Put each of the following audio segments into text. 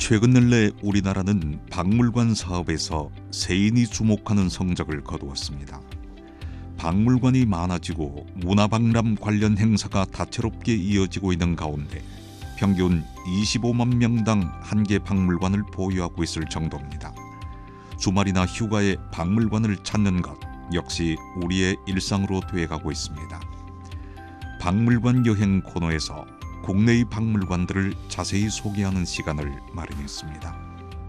최근 근래 우리나라는 박물관 사업에서 세인이 주목하는 성적을 거두었습니다. 박물관이 많아지고 문화박람 관련 행사가 다채롭게 이어지고 있는 가운데 평균 25만 명당 한 개 박물관을 보유하고 있을 정도입니다. 주말이나 휴가에 박물관을 찾는 것 역시 우리의 일상으로 되어가고 있습니다. 박물관 여행 코너에서 국내의 박물관들을 자세히 소개하는 시간을 마련했습니다.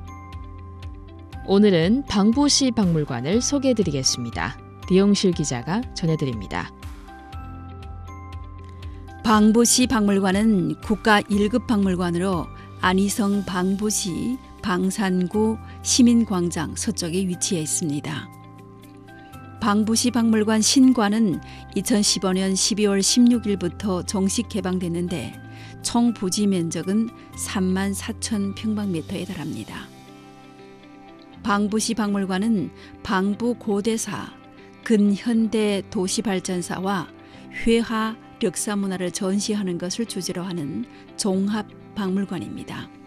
오늘은 방부시 박물관을 소개해드리겠습니다. 리용실 기자가 전해드립니다. 방부시 박물관은 국가 1급 박물관으로 안희성 방부시 방산구 시민광장 서쪽에 위치해 있습니다. 방부시 박물관 신관은 2015년 12월 16일부터 정식 개방됐는데 총 부지 면적은 3만 4천 평방미터에 달합니다. 방부시 박물관은 방부 고대사, 근현대 도시발전사와 회화 력사문화를 전시하는 것을 주제로 하는 종합박물관입니다.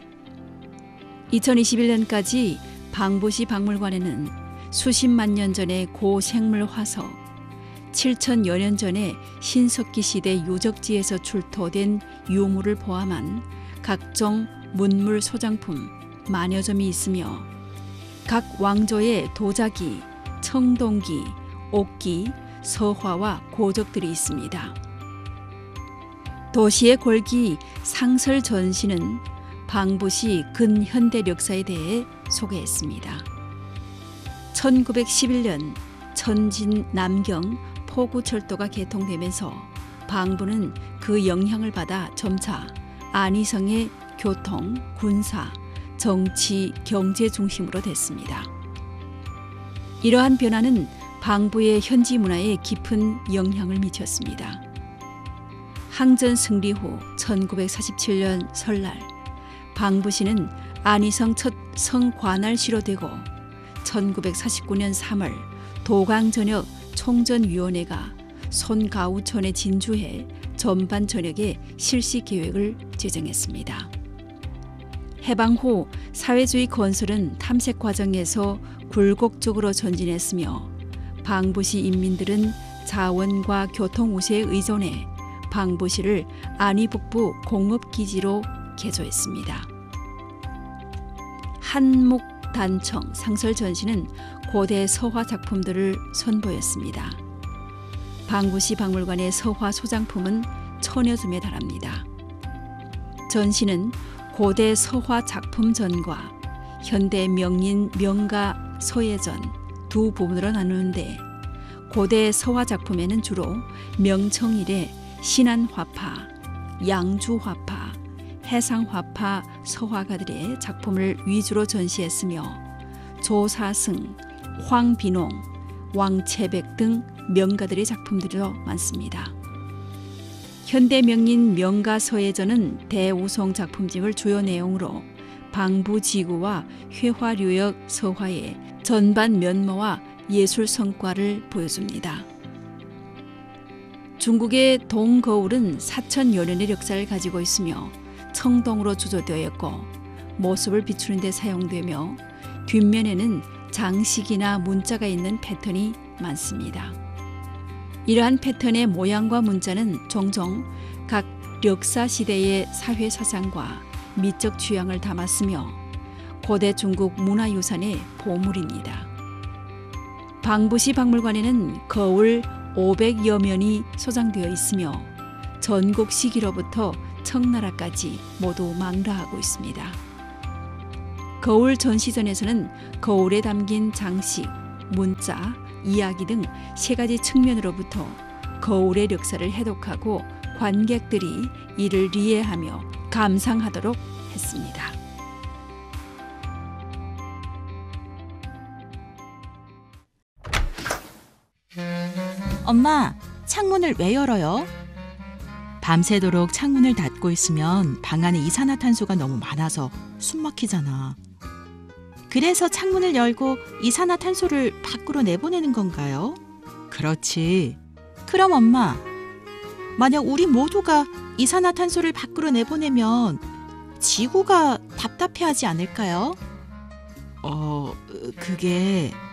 2021년까지 방부시 박물관에는 수십만 년 전의 고생물 화석, 7천여 년 전에 신석기 시대 유적지에서 출토된 유물을 포함한 각종 문물 소장품 만여 점이 있으며 각 왕조의 도자기, 청동기, 옥기, 서화와 고적들이 있습니다. 도시의 골기 상설 전시는 방부시 근현대 역사에 대해 소개했습니다. 1911년 천진 남경 포구철도가 개통되면서 방부는 그 영향을 받아 점차 안희성의 교통, 군사, 정치, 경제 중심으로 됐습니다. 이러한 변화는 방부의 현지 문화에 깊은 영향을 미쳤습니다. 항전 승리 후 1947년 설날 방부시는 안희성 첫 성관할시로 되고 1949년 3월 도강전역 총전위원회가 손가우천에 진주해 전반 전역의 실시 계획을 제정했습니다. 해방 후 사회주의 건설은 탐색 과정에서 굴곡적으로 전진했으며 방부시 인민들은 자원과 교통 우세에 의존해 방부시를 안희북부 공업기지로 개조했습니다. 한묵단청 상설 전시는 고대 서화 작품들을 선보였습니다. 방부시 박물관의 서화 소장품은 1000여 점에 달합니다. 전시는 고대 서화 작품전과 현대 명인 명가 서예전 두 부분으로 나누는데 고대 서화 작품에는 주로 명청일의 신안화파, 양주화파, 해상화파 서화가들의 작품을 위주로 전시했으며 조사승, 황비농, 왕채백 등 명가들의 작품들도 많습니다. 현대 명인 명가서예전은 대우송 작품집을 주요 내용으로 방부지구와 회화류역 서화의 전반 면모와 예술 성과를 보여줍니다. 중국의 동거울은 4000여 년의 역사를 가지고 있으며 청동으로 주조되어 있고 모습을 비추는 데 사용되며 뒷면에는 장식이나 문자가 있는 패턴이 많습니다. 이러한 패턴의 모양과 문자는 종종 각 역사 시대의 사회 사상과 미적 취향을 담았으며 고대 중국 문화유산의 보물입니다. 방부시 박물관에는 거울 500여 면이 소장되어 있으며 전국 시기로부터 청나라까지 모두 망라하고 있습니다. 거울 전시전에서는 거울에 담긴 장식, 문자, 이야기 등 3가지 측면으로부터 거울의 역사를 해독하고 관객들이 이를 이해하며 감상하도록 했습니다. 엄마, 창문을 왜 열어요? 밤새도록 창문을 닫고 있으면 방 안에 이산화탄소가 너무 많아서 숨 막히잖아. 그래서 창문을 열고 이산화탄소를 밖으로 내보내는 건가요? 그렇지. 그럼 엄마, 만약 우리 모두가 이산화탄소를 밖으로 내보내면 지구가 답답해하지 않을까요? 그게